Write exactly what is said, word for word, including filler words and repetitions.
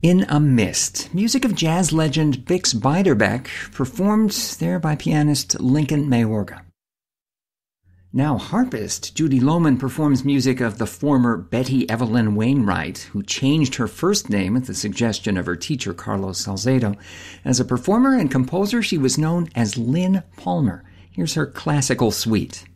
In a Mist, music of jazz legend Bix Beiderbecke, performed there by pianist Lincoln Mayorga. Now harpist Judy Lohman performs music of the former Betty Evelyn Wainwright, who changed her first name at the suggestion of her teacher Carlos Salcedo. As a performer and composer, she was known as Lynn Palmer. Here's her classical suite.